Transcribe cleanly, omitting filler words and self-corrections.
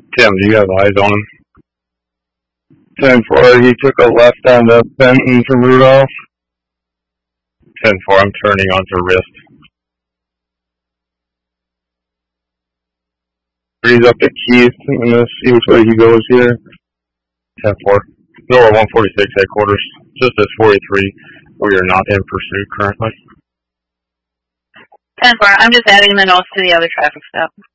Tim, do you have eyes on him? 10-4, he took a left on the Benton to Rudolph. 10-4, I'm turning onto wrist. Freeze up the keys and let's see which way he goes here. 10-4. Lower 146 headquarters. Just as 43. We are not in pursuit currently. 10-4, I'm just adding the notes to the other traffic stop.